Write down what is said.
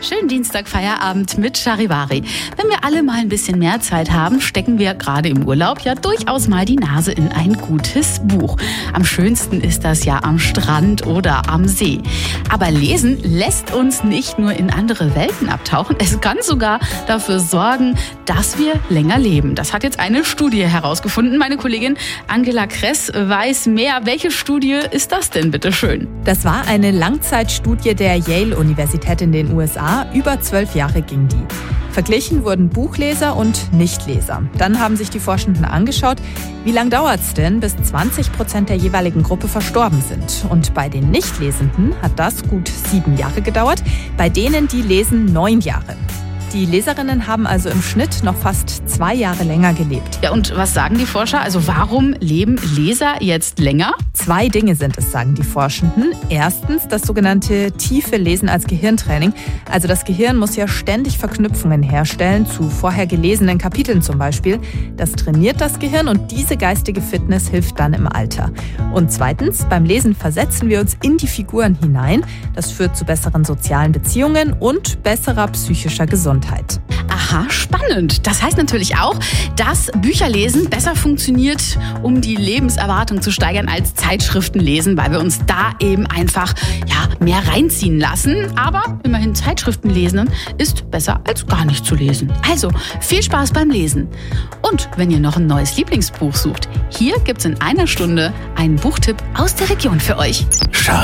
schönen Dienstagfeierabend mit Charivari. Wenn wir alle mal ein bisschen mehr Zeit haben, stecken wir gerade im Urlaub ja durchaus mal die Nase in ein gutes Buch. Am schönsten ist das ja am Strand oder am See. Aber Lesen lässt uns nicht nur in andere Welten abtauchen, es kann sogar dafür sorgen, dass wir länger leben. Das hat jetzt eine Studie herausgefunden. Meine Kollegin Angela Kress weiß mehr. Welche Studie ist das denn, bitte schön? Das war eine Langzeitstudie der Yale-Universität in den USA. Über 12 Jahre ging die. Verglichen wurden Buchleser und Nichtleser. Dann haben sich die Forschenden angeschaut, wie lange dauert es denn, bis 20% der jeweiligen Gruppe verstorben sind. Und bei den Nichtlesenden hat das gut 7 Jahre gedauert, bei denen, die lesen, 9 Jahre. Die Leserinnen haben also im Schnitt noch fast 2 Jahre länger gelebt. Ja, und was sagen die Forscher? Also warum leben Leser jetzt länger? 2 Dinge sind es, sagen die Forschenden. Erstens das sogenannte tiefe Lesen als Gehirntraining. Also das Gehirn muss ja ständig Verknüpfungen herstellen, zu vorher gelesenen Kapiteln zum Beispiel. Das trainiert das Gehirn und diese geistige Fitness hilft dann im Alter. Und zweitens, beim Lesen versetzen wir uns in die Figuren hinein. Das führt zu besseren sozialen Beziehungen und besserer psychischer Gesundheit. Aha, spannend. Das heißt natürlich auch, dass Bücherlesen besser funktioniert, um die Lebenserwartung zu steigern als Zeitschriftenlesen, weil wir uns da eben einfach mehr reinziehen lassen. Aber immerhin Zeitschriftenlesen ist besser als gar nicht zu lesen. Also viel Spaß beim Lesen. Und wenn ihr noch ein neues Lieblingsbuch sucht, hier gibt's in einer Stunde einen Buchtipp aus der Region für euch.